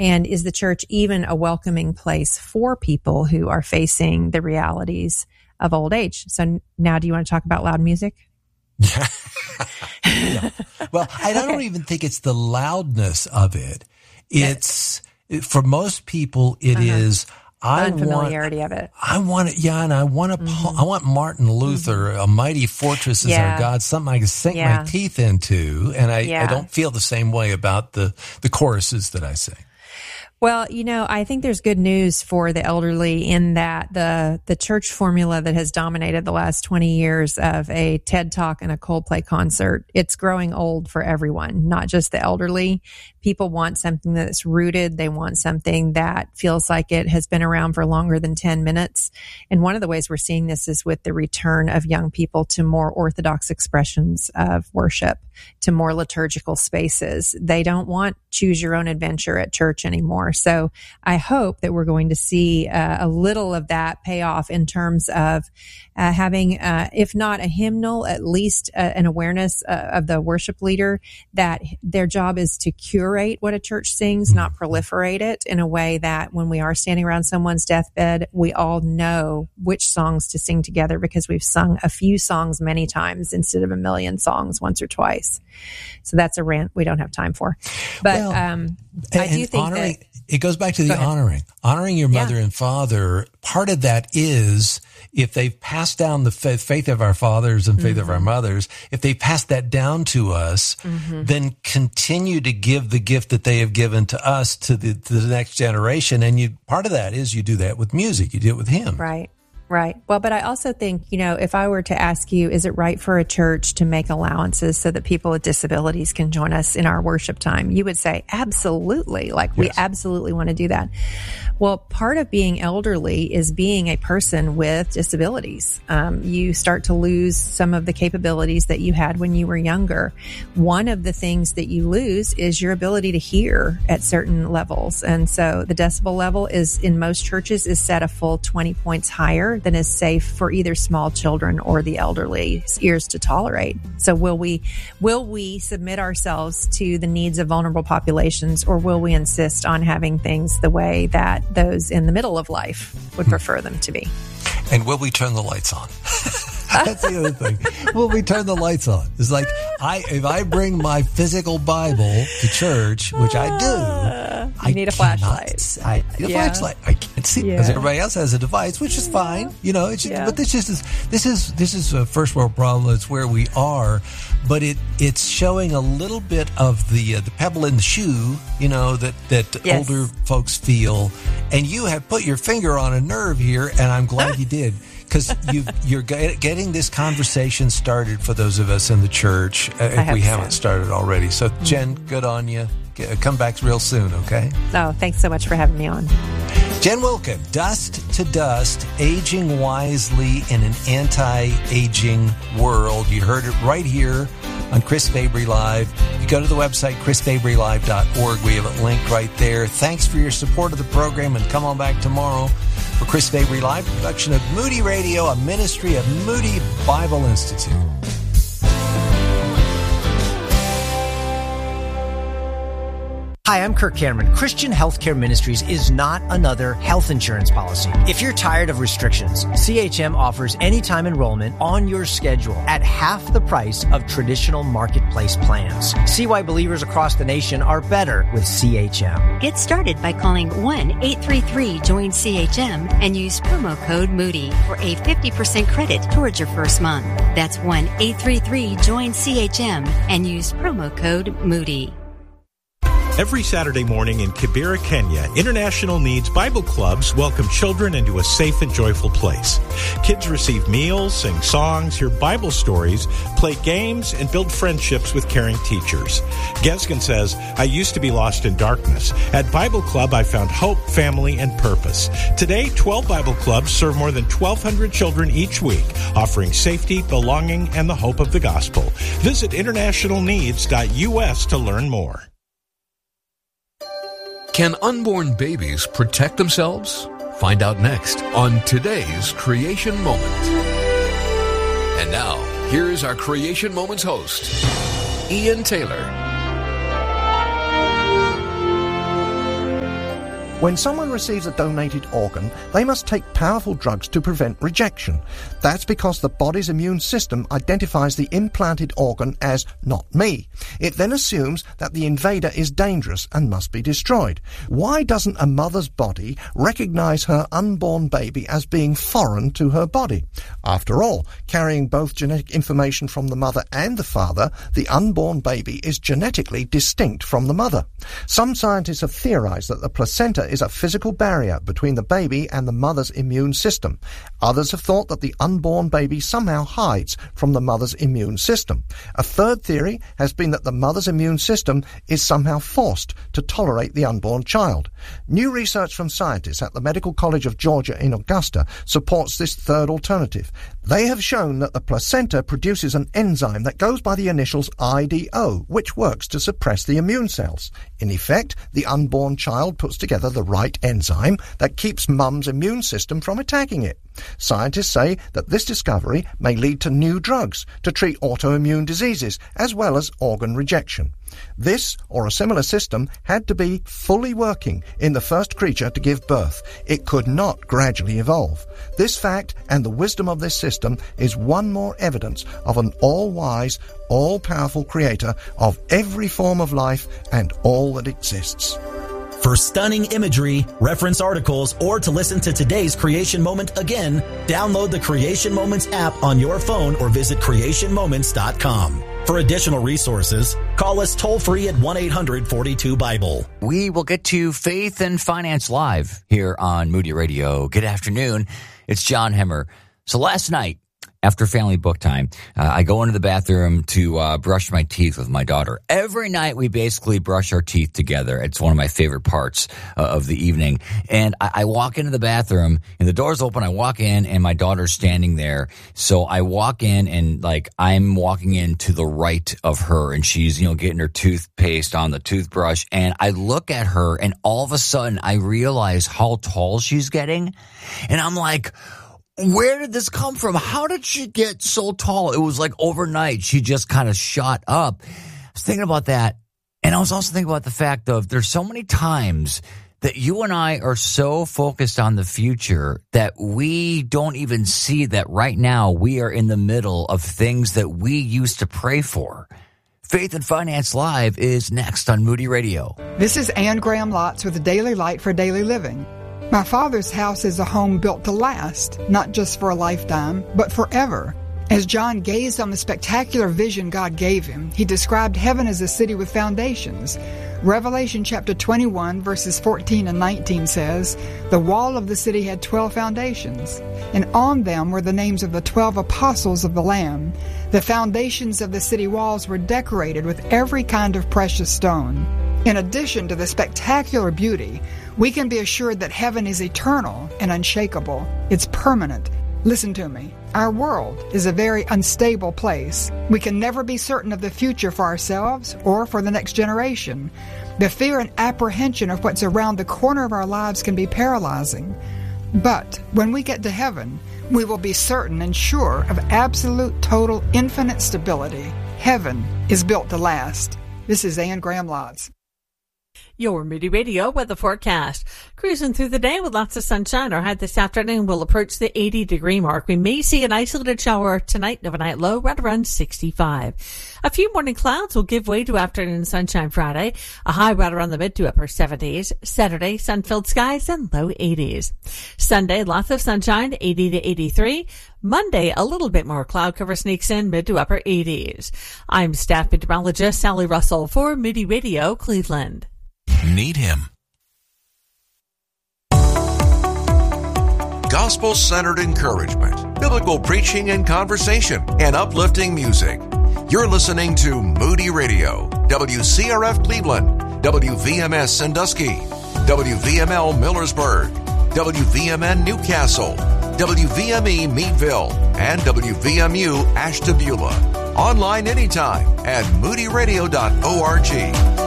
And is the church even a welcoming place for people who are facing the realities of old age? So now, do you want to talk about loud music? Yeah. Well, I don't even think it's the loudness of it. It's for most people, it is. Unfamiliarity of it. I want it, and I want I want Martin Luther, A Mighty Fortress is Our God, something I can sink my teeth into, and I don't feel the same way about the choruses that I sing. Well, I think there's good news for the elderly in that the church formula that has dominated the last 20 years of a TED Talk and a Coldplay concert, it's growing old for everyone, not just the elderly. People want something that's rooted. They want something that feels like it has been around for longer than 10 minutes. And one of the ways we're seeing this is with the return of young people to more orthodox expressions of worship, to more liturgical spaces. They don't want choose your own adventure at church anymore. So I hope that we're going to see a little of that pay off in terms of having, if not a hymnal, at least an awareness of the worship leader that their job is to curate what a church sings, not proliferate it in a way that when we are standing around someone's deathbed, we all know which songs to sing together because we've sung a few songs many times instead of a million songs once or twice. So that's a rant we don't have time for. But I do think that it goes back to the honoring your mother and father. Part of that is if they've passed down the faith of our fathers and faith of our mothers, if they pass that down to us, then continue to give the gift that they have given to us to the next generation. And part of that is you do that with music. You do it with hymns. Right. Well, but I also think, if I were to ask you, is it right for a church to make allowances so that people with disabilities can join us in our worship time? You would say, absolutely. We absolutely want to do that. Well, part of being elderly is being a person with disabilities. You start to lose some of the capabilities that you had when you were younger. One of the things that you lose is your ability to hear at certain levels. And so the decibel level in most churches is set a full 20 points higher than is safe for either small children or the elderly's ears to tolerate. So will we submit ourselves to the needs of vulnerable populations, or will we insist on having things the way that those in the middle of life would prefer them to be? And will we turn the lights on? That's the other thing. Will we turn the lights on? It's like, if I bring my physical Bible to church, which I do, I need a flashlight. I need a flashlight. I can't see because everybody else has a device, which is fine. But this is a first world problem. It's where we are. But it's showing a little bit of the pebble in the shoe, that older folks feel. And you have put your finger on a nerve here, and I'm glad you did. Because you're getting this conversation started for those of us in the church, if we haven't started already. So, Jen, good on you. Come back real soon, okay? Oh, thanks so much for having me on. Jen Wilkin, Dust to Dust, Aging Wisely in an Anti-Aging World. You heard it right here on Chris Fabry Live. You go to the website, chrisfabrylive.org. We have it linked right there. Thanks for your support of the program, and come on back tomorrow for Chris Fabry Live, production of Moody Radio, a ministry of Moody Bible Institute. Hi, I'm Kirk Cameron. Christian Healthcare Ministries is not another health insurance policy. If you're tired of restrictions, CHM offers anytime enrollment on your schedule at half the price of traditional marketplace plans. See why believers across the nation are better with CHM. Get started by calling 1-833-JOIN-CHM and use promo code Moody for a 50% credit towards your first month. That's 1-833-JOIN-CHM and use promo code Moody. Every Saturday morning in Kibera, Kenya, International Needs Bible Clubs welcome children into a safe and joyful place. Kids receive meals, sing songs, hear Bible stories, play games, and build friendships with caring teachers. Gesgen says, I used to be lost in darkness. At Bible Club, I found hope, family, and purpose. Today, 12 Bible Clubs serve more than 1,200 children each week, offering safety, belonging, and the hope of the gospel. Visit internationalneeds.us to learn more. Can unborn babies protect themselves? Find out next on today's Creation Moment. And now, here is our Creation Moments host, Ian Taylor. When someone receives a donated organ, they must take powerful drugs to prevent rejection. That's because the body's immune system identifies the implanted organ as not me. It then assumes that the invader is dangerous and must be destroyed. Why doesn't a mother's body recognize her unborn baby as being foreign to her body? After all, carrying both genetic information from the mother and the father, the unborn baby is genetically distinct from the mother. Some scientists have theorized that the placenta is a physical barrier between the baby and the mother's immune system. Others have thought that the unborn baby somehow hides from the mother's immune system. A third theory has been that the mother's immune system is somehow forced to tolerate the unborn child. New research from scientists at the Medical College of Georgia in Augusta supports this third alternative. They have shown that the placenta produces an enzyme that goes by the initials IDO, which works to suppress the immune cells. In effect, the unborn child puts together the right enzyme that keeps mum's immune system from attacking it. Scientists say that this discovery may lead to new drugs to treat autoimmune diseases as well as organ rejection. This, or a similar system, had to be fully working in the first creature to give birth. It could not gradually evolve. This fact and the wisdom of this system is one more evidence of an all-wise, all-powerful creator of every form of life and all that exists. For stunning imagery, reference articles, or to listen to today's Creation Moment again, download the Creation Moments app on your phone or visit creationmoments.com. For additional resources, call us toll-free at 1-800-42-BIBLE. We will get to Faith and Finance Live here on Moody Radio. Good afternoon. It's John Hemmer. So last night, after family book time, I go into the bathroom to brush my teeth with my daughter. Every night we basically brush our teeth together. It's one of my favorite parts of the evening. And I walk into the bathroom and the door's open. I walk in and my daughter's standing there. So I walk in and I'm walking in to the right of her and she's, getting her toothpaste on the toothbrush. And I look at her and all of a sudden I realize how tall she's getting. And I'm like, where did this come from? How did she get so tall? It was like overnight. She just kind of shot up. I was thinking about that. And I was also thinking about the fact of there's so many times that you and I are so focused on the future that we don't even see that right now we are in the middle of things that we used to pray for. Faith and Finance Live is next on Moody Radio. This is Ann Graham Lotz with the Daily Light for Daily Living. My father's house is a home built to last, not just for a lifetime, but forever. As John gazed on the spectacular vision God gave him, he described heaven as a city with foundations. Revelation chapter 21, verses 14 and 19 says, "The wall of the city had 12 foundations, and on them were the names of the 12 apostles of the Lamb. The foundations of the city walls were decorated with every kind of precious stone." In addition to the spectacular beauty, we can be assured that heaven is eternal and unshakable. It's permanent. Listen to me. Our world is a very unstable place. We can never be certain of the future for ourselves or for the next generation. The fear and apprehension of what's around the corner of our lives can be paralyzing. But when we get to heaven, we will be certain and sure of absolute, total, infinite stability. Heaven is built to last. This is Ann Graham Lotz. Your Moody Radio weather forecast. Cruising through the day with lots of sunshine. Our high this afternoon will approach the 80-degree mark. We may see an isolated shower tonight, overnight low right around 65. A few morning clouds will give way to afternoon sunshine Friday. A high right around the mid to upper 70s. Saturday, sun-filled skies and low 80s. Sunday, lots of sunshine, 80 to 83. Monday, a little bit more cloud cover sneaks in, mid to upper 80s. I'm staff meteorologist Sally Russell for Moody Radio, Cleveland. Need him. Gospel-centered encouragement, biblical preaching and conversation, and uplifting music. You're listening to Moody Radio, WCRF Cleveland, WVMS Sandusky, WVML Millersburg, WVMN Newcastle, WVME Meadville, and WVMU Ashtabula. Online anytime at moodyradio.org.